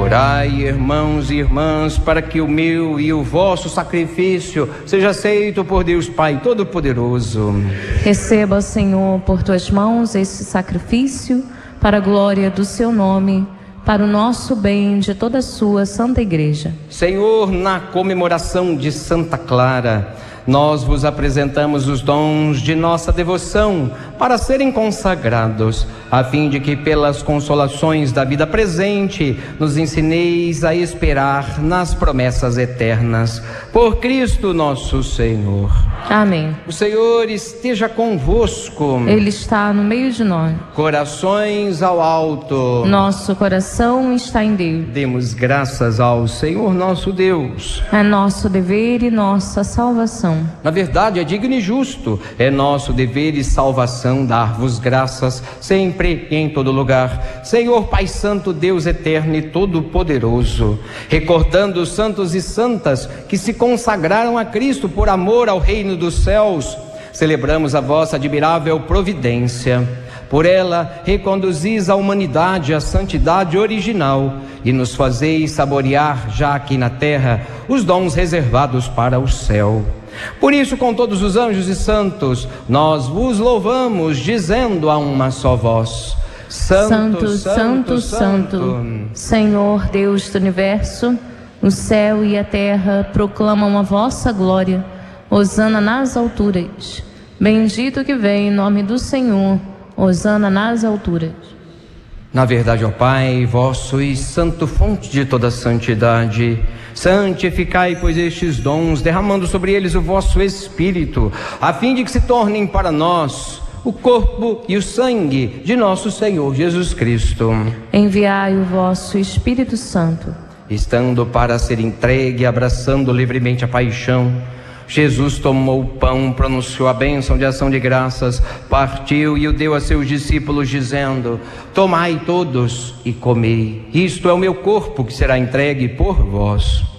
Orai, irmãos e irmãs, para que o meu e o vosso sacrifício seja aceito por Deus Pai Todo-Poderoso. Receba, Senhor, por tuas mãos esse sacrifício, para a glória do seu nome, para o nosso bem de toda a sua Santa Igreja. Senhor, na comemoração de Santa Clara, nós vos apresentamos os dons de nossa devoção para serem consagrados, a fim de que pelas consolações da vida presente nos ensineis a esperar nas promessas eternas. Por Cristo nosso Senhor. Amém. O Senhor esteja convosco. Ele está no meio de nós. Corações ao alto. Nosso coração está em Deus. Demos graças ao Senhor nosso Deus. É nosso dever e nossa salvação. Na verdade, é digno e justo, é nosso dever e salvação dar-vos graças sempre e em todo lugar, Senhor Pai Santo, Deus eterno e todo-poderoso, recordando os santos e santas que se consagraram a Cristo por amor ao reino dos céus. Celebramos a vossa admirável providência. Por ela, reconduzis a humanidade à santidade original e nos fazeis saborear, já aqui na terra, os dons reservados para o céu. Por isso, com todos os anjos e santos, nós vos louvamos, dizendo a uma só voz: Santo, Santo, Santo, Senhor Deus do Universo, o céu e a terra proclamam a vossa glória. Hosana nas alturas. Bendito que vem em nome do Senhor. Hosana nas alturas. Na verdade, ó Pai, vós sois santo, fonte de toda santidade. Santificai, pois, estes dons, derramando sobre eles o vosso Espírito, a fim de que se tornem para nós o corpo e o sangue de nosso Senhor Jesus Cristo. Enviai o vosso Espírito Santo. Estando para ser entregue, abraçando livremente a paixão, Jesus tomou o pão, pronunciou a bênção de ação de graças, partiu e o deu a seus discípulos, dizendo: tomai todos e comei, isto é o meu corpo que será entregue por vós.